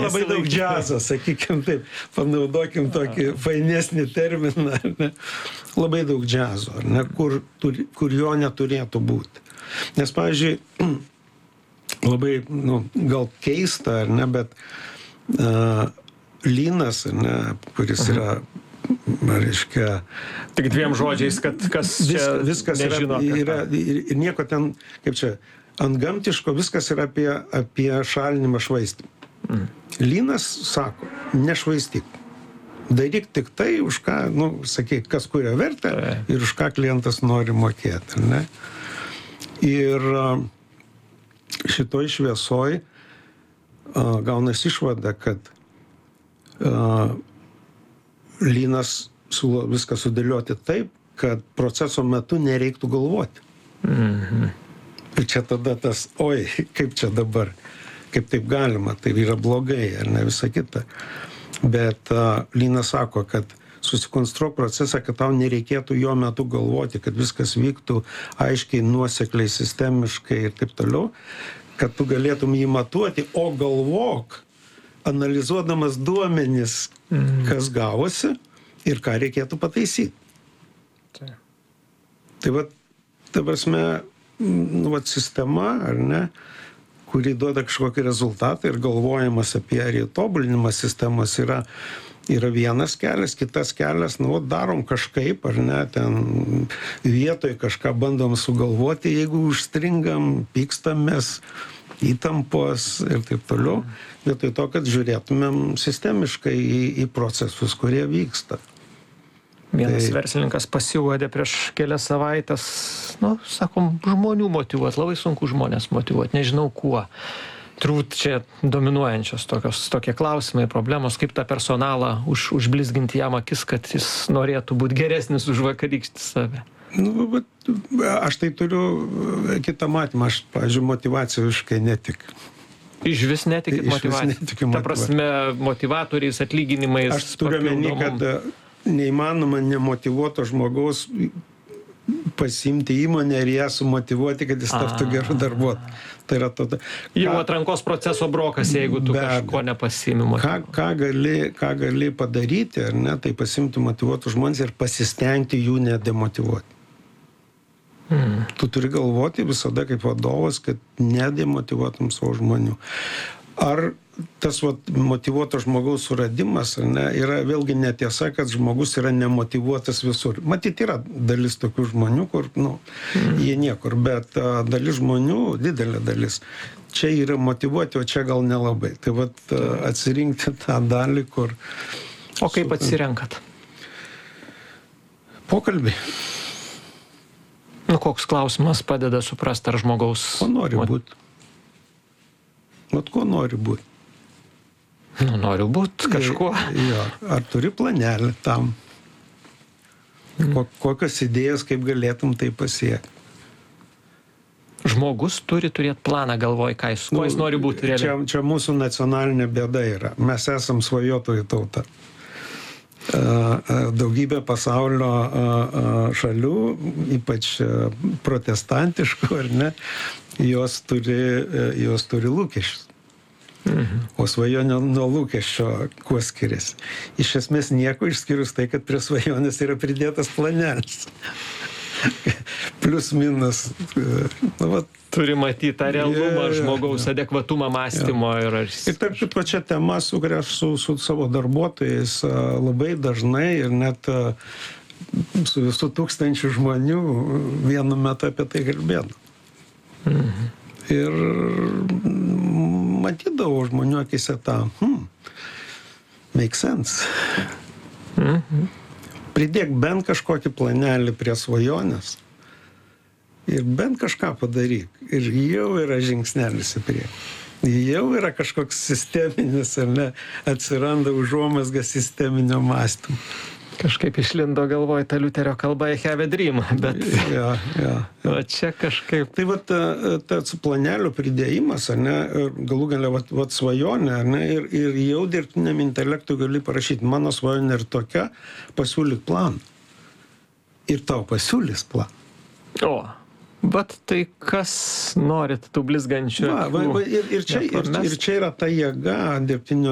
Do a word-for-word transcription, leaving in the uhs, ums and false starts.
labai daug džiazo, sakykim taip, panaudokim tokį fainesnį terminą, ne? Labai daug džiazo, ne? Kur, turi, kur jo neturėtų būti. Nes, pavyzdžiui, labai, nu, gal keista, ar ne, bet uh, Lynas, ne, kuris yra, reiškia... Tik dviem žodžiais, kad kas čia vis, viskas nežino. Yra, yra, ir, ir nieko ten, kaip čia, ant gamtiško viskas yra apie, apie šalinimą švaistymą. Mm. Lynas sako, nešvaistyk. Daryk tik tai, už ką, nu, sakyk, kas kuria vertę e. ir už ką klientas nori mokėti, ar ne? Ir šitoj šviesoj uh, gaunas išvada, kad uh, Lynas siūlo viską sudėlioti taip, kad proceso metu nereiktų galvoti. Mhm. Ir čia tada tas, oi, kaip čia dabar, kaip taip galima, tai yra blogai, ar ne, visa kita. Bet uh, Lynas sako, kad susikonstruok procesą, kad tau nereikėtų jo metu galvoti, kad viskas vyktų aiškiai, nuosekliai, sistemiškai ir taip toliau, kad tu galėtum jį matuoti, o galvok, analizuodamas duomenis, mm. kas gavosi ir ką reikėtų pataisyti. Tai, tai va, ta prasme, nu, va, sistema, ar ne, kuri duoda kažkokį rezultatą ir galvojimas apie ar įtobulinimą sistemos yra, yra vienas kelias, kitas kelias, nu, darom kažkaip, ar ne, ten vietoj kažką bandom sugalvoti, jeigu užstringam, pykstamės, įtampos ir taip toliau, vietoj to, kad žiūrėtumėm sistemiškai į, į procesus, kurie vyksta. Vienas tai... verslininkas pasiūlė prieš kelias savaitės, nu, sakom, žmonių motyvuoti, labai sunku žmonės motyvuoti, nežinau kuo. Turbūt čia dominuojančios tokios, tokie klausimai, problemos, kaip tą personalą už, užblizginti jam akis, kad jis norėtų būti geresnis už vakarykštį save. Nu, bet aš tai turiu kitą matymą, aš, pavyzdžiui, motyvaciškai netikiu. Iš vis netikit motyvaciją? Ta prasme, motivatoriais, atlyginimais, aš turiu omeny, kad neįmanoma nemotyvuoto žmogaus pasimti įmonę ir ją sumotyvuoti, kad jis taptų gerų darbuotojų. Tai yra to... Jau atrankos proceso brokas, jeigu tu kažko nepasimi motyvuoti. Ką, ką, gali, ką gali padaryti, ar ne, tai pasimti motyvuotų žmonės ir pasistengti jų nedemotyvuoti. Hmm. Tu turi galvoti visada kaip vadovas, kad nedemotyvuotum savo žmonių. Ar tas vat, motyvuoto žmogaus suradimas, ar ne, yra vėlgi netiesa, kad žmogus yra nemotyvuotas visur. Matyt, yra dalis tokių žmonių, kur, nu, mm. jie niekur, bet a, dalis žmonių, didelė dalis, čia yra motyvuoti, o čia gal nelabai. Tai vat a, atsirinkti tą dalį, kur... O kaip su... atsirenkat? Pokalbį. Nu, koks klausimas padeda suprasti, ar žmogaus... Ko nori mot... būti? Vat ko nori būti? Nu, noriu būti kažkuo. Jo, ar turi planelį tam? Ko, kokios idėjos, kaip galėtum tai pasiekti? Žmogus turi turėti planą galvoj, ką jis, nu, ko jis nori būti realiai. Čia, čia mūsų nacionalinė bėda yra. Mes esam svajotojų tauta. Daugybė pasaulio šalių, ypač protestantiškų, ar ne, jos turi, jos turi lūkesčius. Mhm. O svajonė nuo lūkesčio kuo skiriasi? Iš esmės nieko išskyrus tai, kad prie svajonės yra pridėtas planelis. Plius minus. Nu, vat, turi matyti tą realumą, yeah, žmogaus yeah. adekvatumą mąstymo. Yeah. Ir, ir tarp kitko pačia tema, su kuria aš su, su savo darbuotojais labai dažnai ir net su visų tūkstančių žmonių vienu metu apie tai kalbėdavau. Mhm. Ir matydavau žmonių akise tą, hmm, make sense. Mhm. Pridėk bent kažkokį planelį prie svajonės ir bent kažką padaryk. Ir jau yra žingsnelis į priekį. Jau yra kažkoks sisteminis, ar ne, atsiranda užuomazga sisteminio mąstymo. Kažkaip išlindo galvoj ta Liuterio kalba I have a dream, bet ja, ja, ja. O čia kažkaip... Tai vat, tas planelio pridėjimas, ar ne, galų galia vat, vat svajonė, ar ne, ir, ir jau dirbtiniam intelektui gali parašyti, mano svajonė ir tokia, pasiūlyk planą. Ir tau pasiūlys planą. O, bet tai kas norit tų blizgančių? Va, va, va, ir, ir, čia, ir, ir čia yra ta jėga dirbtinio